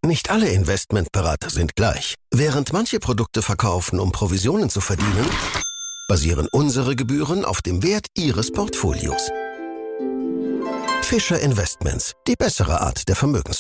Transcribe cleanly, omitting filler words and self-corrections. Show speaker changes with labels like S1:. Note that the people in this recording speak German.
S1: Nicht alle Investmentberater sind gleich. Während manche Produkte verkaufen, um Provisionen zu verdienen, basieren unsere Gebühren auf dem Wert Ihres Portfolios. Fischer Investments, die bessere Art der Vermögensverwaltung.